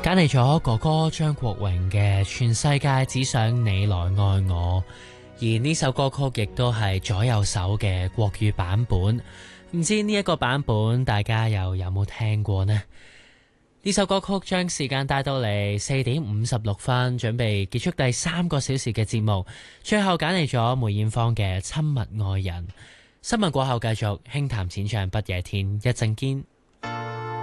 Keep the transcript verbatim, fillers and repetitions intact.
揀嚟咗哥哥張國榮嘅《全世界只想你來愛我》，而呢首歌曲亦都係左右手嘅國語版本。唔知呢一個版本大家又有冇聽過呢？呢首歌曲將時間帶到嚟四點五十六分，準備結束第三個小時嘅節目。最後揀嚟咗梅艷芳嘅《親密愛人》。新聞過後繼續輕談淺唱不夜天，一陣見。